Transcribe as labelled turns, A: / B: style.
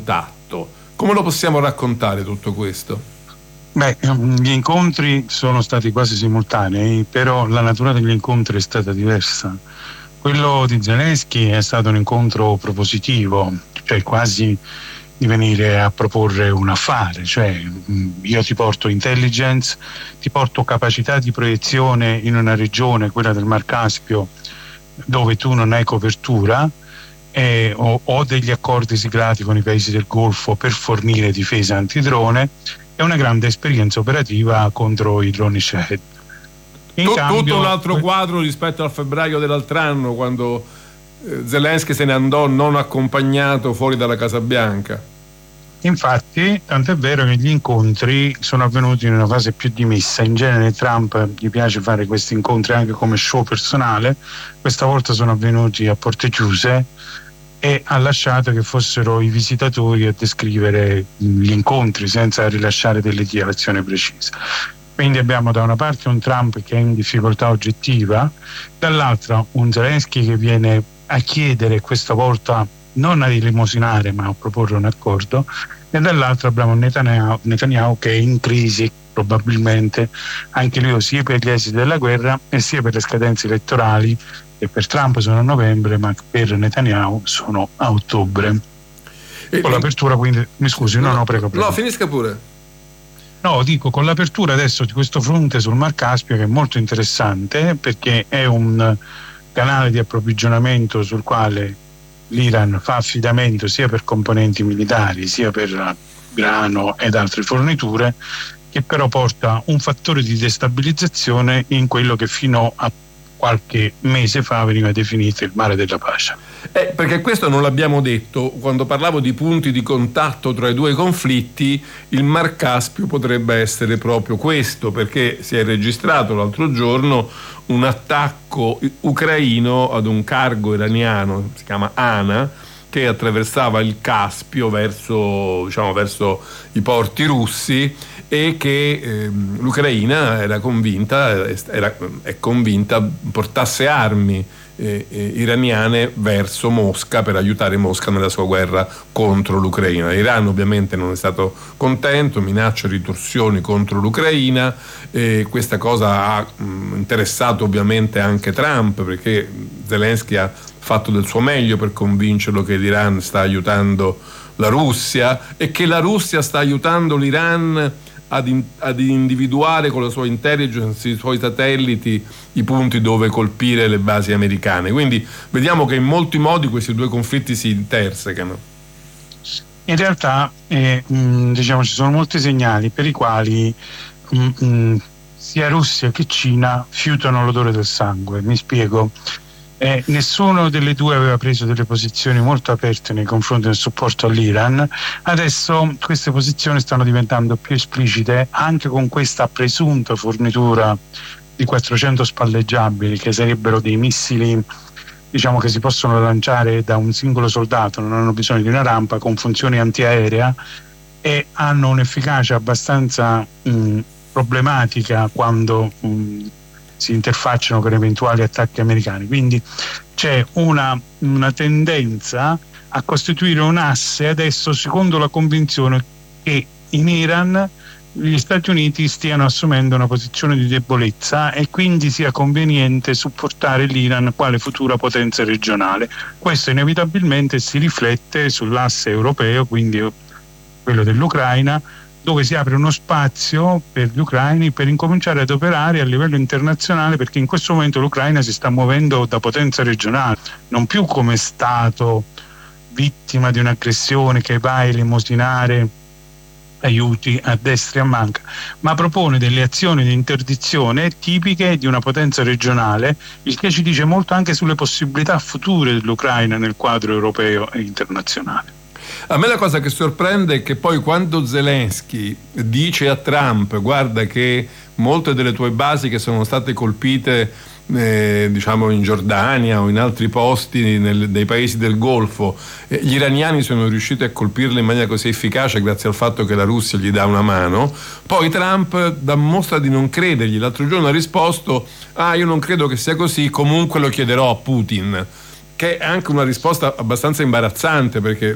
A: contatto. Come lo possiamo raccontare tutto questo?
B: Beh, gli incontri sono stati quasi simultanei, però la natura degli incontri è stata diversa. Quello di Zelensky è stato un incontro propositivo, cioè quasi di venire a proporre un affare, cioè io ti porto intelligence, ti porto capacità di proiezione in una regione, quella del Mar Caspio, dove tu non hai copertura, o degli accordi siglati con i paesi del Golfo per fornire difesa antidrone, e una grande esperienza operativa contro i droni Shahed.
A: Tutto un altro quadro rispetto al febbraio dell'altro anno, quando Zelensky se ne andò non accompagnato fuori dalla Casa Bianca.
B: Infatti, tant'è vero che gli incontri sono avvenuti in una fase più dimessa. In genere Trump gli piace fare questi incontri anche come show personale, questa volta sono avvenuti a porte chiuse e ha lasciato che fossero i visitatori a descrivere gli incontri senza rilasciare delle dichiarazioni precise. Quindi abbiamo da una parte un Trump che è in difficoltà oggettiva, dall'altra un Zelensky che viene a chiedere questa volta non a elemosinare ma a proporre un accordo, e dall'altra abbiamo Netanyahu che è in crisi probabilmente anche lui, sia per gli esiti della guerra e sia per le scadenze elettorali, che per Trump sono a novembre ma per Netanyahu sono a ottobre. Con l'apertura, quindi mi scusi, no, prego.
A: No, finisca pure.
B: No, dico, con l'apertura adesso di questo fronte sul Mar Caspio, che è molto interessante perché è un canale di approvvigionamento sul quale l'Iran fa affidamento sia per componenti militari sia per grano ed altre forniture, che però porta un fattore di destabilizzazione in quello che fino a qualche mese fa veniva definito il mare della pace.
A: Perché questo non l'abbiamo detto, quando parlavo di punti di contatto tra i due conflitti, il Mar Caspio potrebbe essere proprio questo, perché si è registrato l'altro giorno un attacco ucraino ad un cargo iraniano, si chiama Ana, che attraversava il Caspio verso i porti russi, e che l'Ucraina è convinta portasse armi iraniane verso Mosca per aiutare Mosca nella sua guerra contro l'Ucraina. L'Iran ovviamente non è stato contento, minacce e ritorsioni contro l'Ucraina, e questa cosa ha interessato ovviamente anche Trump, perché Zelensky ha fatto del suo meglio per convincerlo che l'Iran sta aiutando la Russia e che la Russia sta aiutando l'Iran ad individuare con la sua intelligence, i suoi satelliti, i punti dove colpire le basi americane. Quindi vediamo che in molti modi questi due conflitti si intersecano.
B: In realtà ci sono molti segnali per i quali sia Russia che Cina fiutano l'odore del sangue. Mi spiego. Nessuno delle due aveva preso delle posizioni molto aperte nei confronti del supporto all'Iran. Adesso queste posizioni stanno diventando più esplicite anche con questa presunta fornitura di 400 spalleggiabili, che sarebbero dei missili che si possono lanciare da un singolo soldato, non hanno bisogno di una rampa, con funzione antiaerea, e hanno un'efficacia abbastanza problematica quando si interfacciano con eventuali attacchi americani. Quindi c'è una tendenza a costituire un asse adesso, secondo la convinzione che in Iran gli Stati Uniti stiano assumendo una posizione di debolezza e quindi sia conveniente supportare l'Iran quale futura potenza regionale. Questo inevitabilmente si riflette sull'asse europeo, quindi quello dell'Ucraina, dove si apre uno spazio per gli ucraini per incominciare ad operare a livello internazionale, perché in questo momento l'Ucraina si sta muovendo da potenza regionale, non più come stato vittima di un'aggressione che va a elemosinare aiuti a destra e a manca, ma propone delle azioni di interdizione tipiche di una potenza regionale, il che ci dice molto anche sulle possibilità future dell'Ucraina nel quadro europeo e internazionale.
A: A me la cosa che sorprende è che poi quando Zelensky dice a Trump: guarda che molte delle tue basi che sono state colpite in Giordania o in altri posti dei paesi del Golfo, gli iraniani sono riusciti a colpirle in maniera così efficace grazie al fatto che la Russia gli dà una mano, poi Trump mostra di non credergli. L'altro giorno ha risposto: io non credo che sia così, comunque lo chiederò a Putin, che è anche una risposta abbastanza imbarazzante, perché